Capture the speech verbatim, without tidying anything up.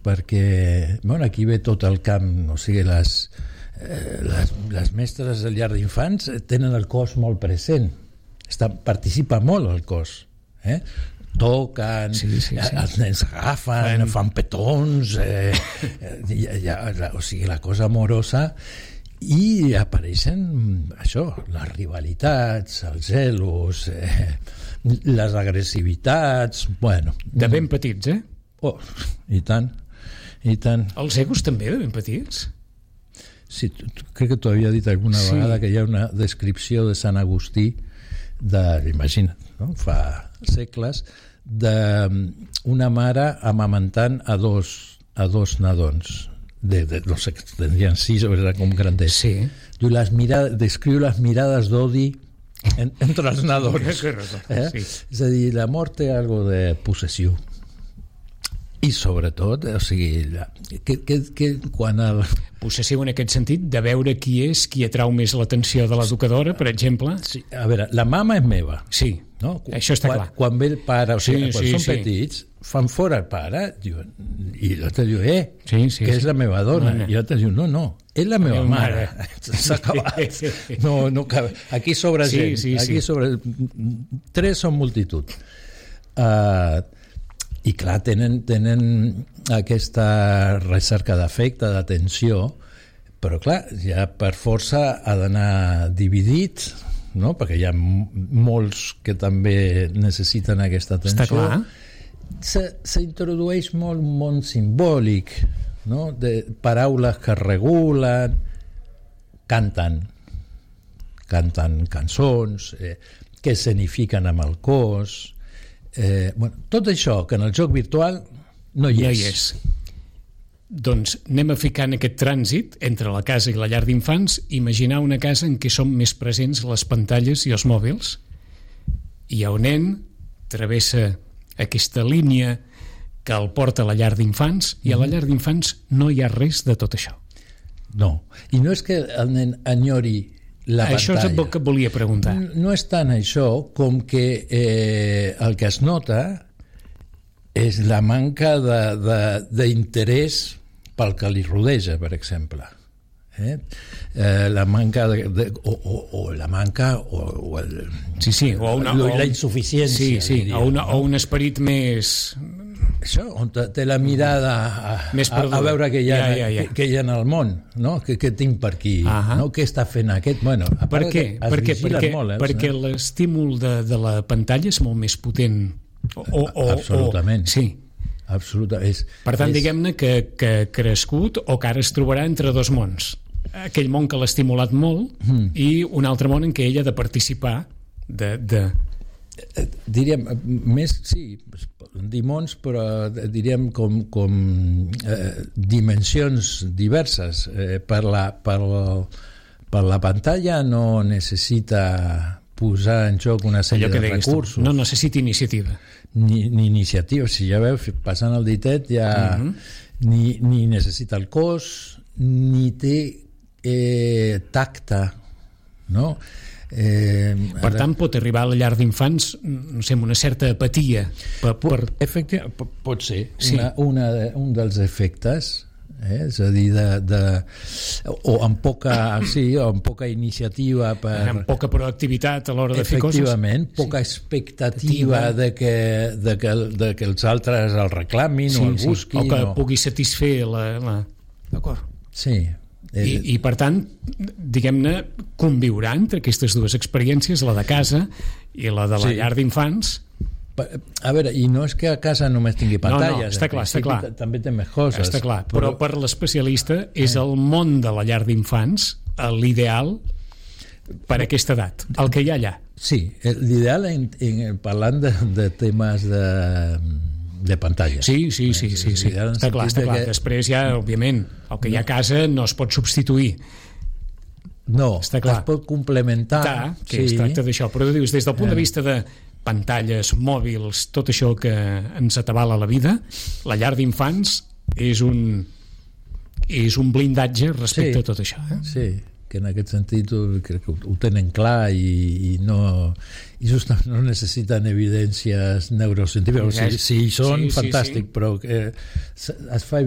perquè bueno, aquí ve tot el camp, o sigui, les, eh, les, les mestres de llar d'infants tenen el cos molt present, Està, participa molt el cos, eh? Toquen, sí, sí, sí. els nens agafen, fan, fan petons, eh, ja, ja, o sigui, la cosa amorosa, i apareixen això, les rivalitats, els celos, eh, les agressivitats, bueno. De ben petits, eh? Oh, i tant, i tant. Els egos també de ben petits? Sí, crec que t'ho havia dit alguna sí. vegada, que hi ha una descripció de Sant Agustí, de, imagina't, no? Fa segles, d'una mare amamentant a dos, a dos nadons de, de, no sé, tendrien sis o era com grandets, sí. les mirades, descriu les mirades d'odi en, entre els nadons, eh? Sí. És a dir, l'amor té algo de possessiu, i sobretot, o sigui, que, que, que quan el... possessiu en aquest sentit, de veure qui és qui atrau més l'atenció de l'educadora, per exemple. Sí, a veure, la mama és meva. Sí, no? Això està quan, clar. Quan ve el pare, o sigui, sí, quan sí, són sí. petits, fan fora el pare, diuen, i l'altre diu, eh, sí, sí, que sí. és la meva dona, no, no. i l'altre diu, no, no, és la meva la mare. mare. S'ha acabat. No, no cabe. Aquí sobra sí, gent. Sí, Aquí sí. sobre... Tres són multitud. Uh, I clar, tenen, tenen aquesta recerca d'afecte, d'atenció, però clar, ja per força ha d'anar dividit, no? Perquè hi ha molts que també necessiten aquesta atenció. Està clar. Se, s'introdueix molt un món simbòlic, no? De paraules que regulen, canten, canten cançons, eh, que escenifiquen amb el cos... Eh, bueno, tot això que en el joc virtual no hi és. No hi és. Doncs anem a ficar en aquest trànsit entre la casa i la llar d'infants, imaginar una casa en què són més presents les pantalles i els mòbils. I el nen travessa aquesta línia que el porta a la llar d'infants, i a la llar d'infants no hi ha res de tot això. No, i no és que el nen enyori la pantalla. Això és el que volia preguntar. No és tant això com que eh, el que es nota és la manca d'interès pel que li rodeja, per exemple. Eh? Eh, la manca de, de, o, o, o la manca o, o el, sí, sí, o una, o o la insuficiència, sí, sí, diria, o, una, no? o un esperit més... Això, on té la mirada a, a, a veure què hi ha, ja, ja, ja. Que, que hi ha en el món, no? Què, què tinc per aquí, uh-huh. no? Què està fent aquest? Bueno, per què? Perquè, perquè, molt, eh, perquè l'estímul de, de la pantalla és molt més potent. O, o, o, absolutament. O, sí. Absolutament. És, per tant, és... diguem-ne que, que ha crescut o que ara es trobarà entre dos mons. Aquell món que l'ha estimulat molt mm. i un altre món en què ella ha de participar de... de... diríem, més, sí, dimons, però diríem com, com eh, dimensions diverses. Eh, per, la, per, per la pantalla no necessita posar en joc una sèrie de recursos. No necessita iniciativa. Ni, ni iniciativa. Si ja veus, passant el ditet ja uh-huh. ni, ni necessita el cos, ni té eh, tacte, no? Eh, per tant, pot arribar a la llar d'infants, no sé, amb una certa apatia per, per... Efectivament, pot ser sí. una, una de, un dels efectes, eh? És a dir, de, de, o amb poca, sí, o amb poca iniciativa per... amb poca proactivitat a l'hora de fer coses, efectivament, poca sí. expectativa de que, de, que, de que els altres el reclamin sí, o el busquin, sí. o que o... pugui satisfer la, la... d'acord? Sí. I, i per tant, diguem-ne, conviurà entre aquestes dues experiències, la de casa i la de la sí. llar d'infants. A veure, i no és que a casa només tingui pantalles, no, no, està clar, està clar. També té més coses. Està clar, però, però per l'especialista és el món de la llar d'infants l'ideal per a aquesta edat, el que hi ha allà. Sí, l'ideal en, en, parlant de, de temes de... de pantalla. Sí, sí, sí, sí, sí. Està clar, està clar. Que... Després ja, òbviament, el que hi ha a casa no es pot substituir. No, està clar. Es pot complementar. Ta, que sí. Es tracta d'això. Però dius, des del punt de vista de pantalles, mòbils, tot això que ens atabala la vida, la llar d'infants és un és un blindatge respecte sí. a tot això. Eh? Sí, que en aquest sentit crec que ho tenen clar i, i no i justament no necessiten evidències neurocientífiques. Sí, sí, són sí, fantàstic, sí, sí. Però que es fa